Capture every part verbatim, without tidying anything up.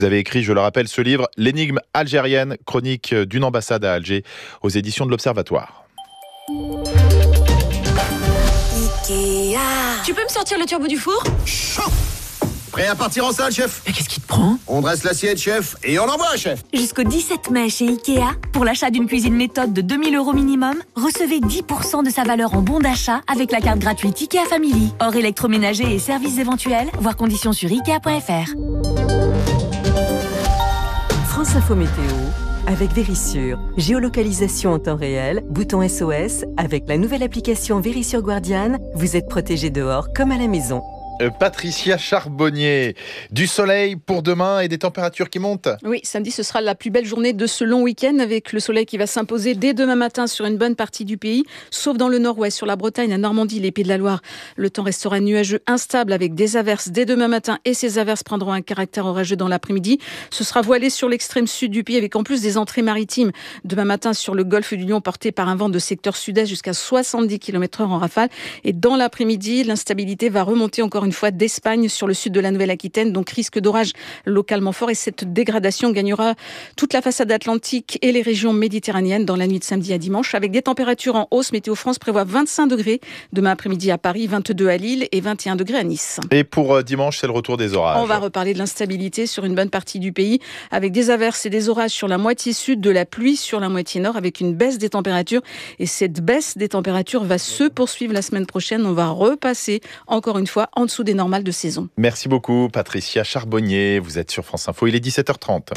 Vous avez écrit, je le rappelle, ce livre, L'énigme algérienne, chronique d'une ambassade à Alger, aux éditions de l'Observatoire. Ikea. Tu peux me sortir le turbo du four ? Chaud. Prêt à partir en salle, chef ? Mais qu'est-ce qui te prend ? On dresse l'assiette, chef, et on envoie, chef. Jusqu'au dix-sept mai chez Ikea, pour l'achat d'une cuisine méthode de deux mille euros minimum, recevez dix pour cent de sa valeur en bon d'achat avec la carte gratuite Ikea Family. Hors électroménager et services éventuels, voir conditions sur ikea point f r. France Info Météo avec Vérissure. Géolocalisation en temps réel, bouton S O S. Avec la nouvelle application Vérissure Guardian, vous êtes protégé dehors comme à la maison. Patricia Charbonnier, du soleil pour demain et des températures qui montent. Oui, samedi, ce sera la plus belle journée de ce long week-end avec le soleil qui va s'imposer dès demain matin sur une bonne partie du pays, sauf dans le nord-ouest, sur la Bretagne, la Normandie, les Pays de la Loire. Le temps restera nuageux, instable avec des averses dès demain matin et ces averses prendront un caractère orageux dans l'après-midi. Ce sera voilé sur l'extrême sud du pays avec en plus des entrées maritimes. Demain matin sur le golfe du Lion porté par un vent de secteur sud-est jusqu'à soixante-dix kilomètres heure en rafale. Et dans l'après-midi, l'instabilité va remonter encore une fois d'Espagne sur le sud de la Nouvelle-Aquitaine, donc risque d'orage localement fort et cette dégradation gagnera toute la façade atlantique et les régions méditerranéennes dans la nuit de samedi à dimanche avec des températures en hausse. Météo France prévoit vingt-cinq degrés demain après-midi à Paris, vingt-deux à Lille et vingt et un degrés à Nice. Et pour dimanche, c'est le retour des orages. On va reparler de l'instabilité sur une bonne partie du pays avec des averses et des orages sur la moitié sud, de la pluie sur la moitié nord avec une baisse des températures et cette baisse des températures va se poursuivre la semaine prochaine. On va repasser encore une fois en dessous des normales de saison. Merci beaucoup Patricia Charbonnier, vous êtes sur France Info, il est dix-sept heures trente.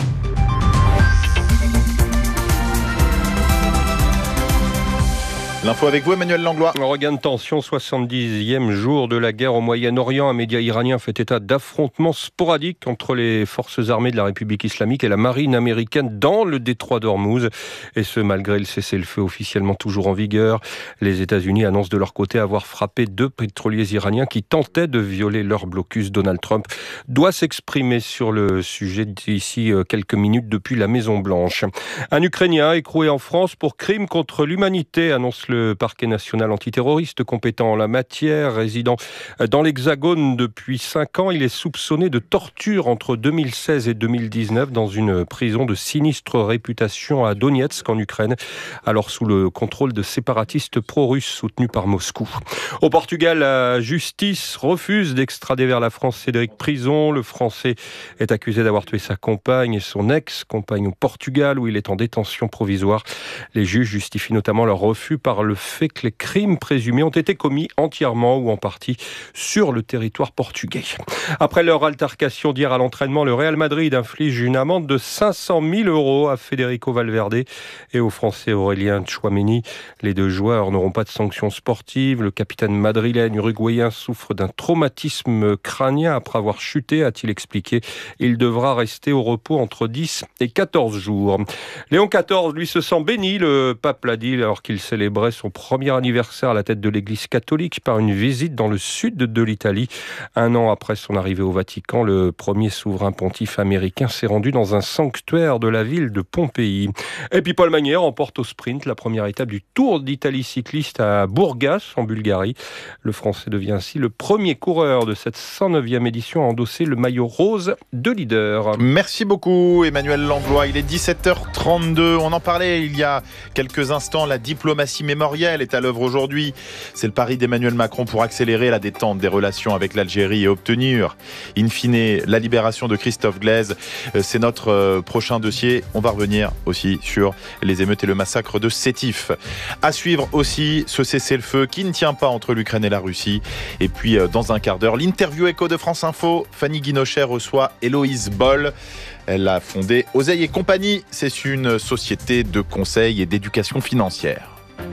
L'info avec vous, Emmanuel Langlois. Regain de tension, soixante-dixième jour de la guerre au Moyen-Orient. Un média iranien fait état d'affrontements sporadiques entre les forces armées de la République islamique et la marine américaine dans le détroit d'Ormuz. Et ce, malgré le cessez-le-feu officiellement toujours en vigueur. Les États-Unis annoncent de leur côté avoir frappé deux pétroliers iraniens qui tentaient de violer leur blocus. Donald Trump doit s'exprimer sur le sujet d'ici quelques minutes depuis la Maison-Blanche. Un Ukrainien écroué en France pour crime contre l'humanité, annonce le Le parquet national antiterroriste compétent en la matière, résident dans l'Hexagone depuis cinq ans. Il est soupçonné de torture entre deux mille seize et deux mille dix-neuf dans une prison de sinistre réputation à Donetsk en Ukraine, alors sous le contrôle de séparatistes pro-russes soutenus par Moscou. Au Portugal, la justice refuse d'extrader vers la France Cédric Prison. Le Français est accusé d'avoir tué sa compagne et son ex-compagne au Portugal où il est en détention provisoire. Les juges justifient notamment leur refus par le fait que les crimes présumés ont été commis entièrement ou en partie sur le territoire portugais. Après leur altercation d'hier à l'entraînement, le Real Madrid inflige une amende de cinq cent mille euros à Federico Valverde et au Français Aurélien Tchouaméni. Les deux joueurs n'auront pas de sanctions sportives. Le capitaine madrilène uruguayen souffre d'un traumatisme crânien après avoir chuté, a-t-il expliqué. Il devra rester au repos entre dix et quatorze jours. Léon quatorze, lui, se sent béni, le pape l'a dit, alors qu'il célébrait son premier anniversaire à la tête de l'Église catholique par une visite dans le sud de l'Italie. Un an après son arrivée au Vatican, le premier souverain pontife américain s'est rendu dans un sanctuaire de la ville de Pompéi. Et puis Paul Magnier remporte au sprint la première étape du Tour d'Italie cycliste à Burgas, en Bulgarie. Le Français devient ainsi le premier coureur de cette cent neuvième édition à endosser le maillot rose de leader. Merci beaucoup Emmanuel Langlois, il est dix-sept heures trente-deux. On en parlait il y a quelques instants, la diplomatie mémorielle est à l'œuvre aujourd'hui. C'est le pari d'Emmanuel Macron pour accélérer la détente des relations avec l'Algérie et obtenir, in fine, la libération de Christophe Glaise. C'est notre prochain dossier. On va revenir aussi sur les émeutes et le massacre de Sétif. À suivre aussi ce cessez-le-feu qui ne tient pas entre l'Ukraine et la Russie. Et puis, dans un quart d'heure, l'interview écho de France Info. Fanny Guinochet reçoit Héloïse Boll. Elle a fondé Oseille et Compagnie. C'est une société de conseil et d'éducation financière.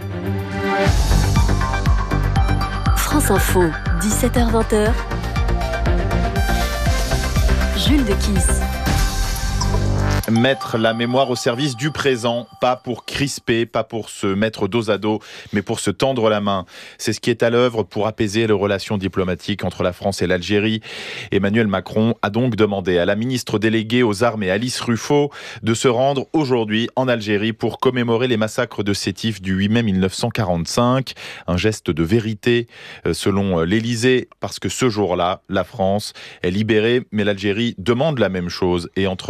France Info, dix-sept heures vingt. Jules de Kiss. Mettre la mémoire au service du présent, pas pour crisper, pas pour se mettre dos à dos, mais pour se tendre la main. C'est ce qui est à l'œuvre pour apaiser les relations diplomatiques entre la France et l'Algérie. Emmanuel Macron a donc demandé à la ministre déléguée aux armes et Alice Ruffo de se rendre aujourd'hui en Algérie pour commémorer les massacres de Sétif du huit mai mille neuf cent quarante-cinq. Un geste de vérité selon l'Élysée, parce que ce jour-là, la France est libérée, mais l'Algérie demande la même chose. Et entre